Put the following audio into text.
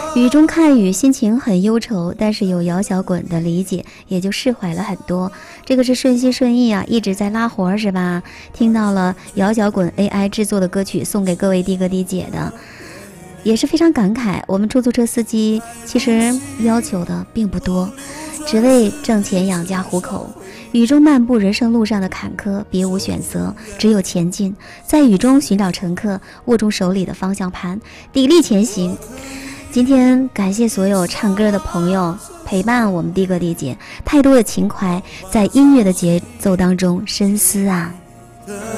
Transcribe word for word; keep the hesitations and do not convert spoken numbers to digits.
雨中看雨，心情很忧愁，但是有姚小滚的理解，也就释怀了很多。这个是顺心顺意啊，一直在拉活是吧？听到了姚小滚 A I 制作的歌曲，送给各位的哥的姐的，也是非常感慨。我们出租车司机其实要求的并不多，只为挣钱养家糊口。雨中漫步，人生路上的坎坷，别无选择，只有前进。在雨中寻找乘客，握住手里的方向盘，砥砺前行。今天感谢所有唱歌的朋友陪伴我们的哥的姐，太多的情怀在音乐的节奏当中深思啊。